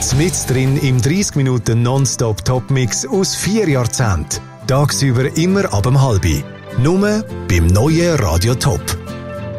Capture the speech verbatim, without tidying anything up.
Mit drin im dreißig Minuten Nonstop-Top-Mix aus vier Jahrzehnten. Tagsüber immer ab dem halbi. Nur beim neuen Radio Top.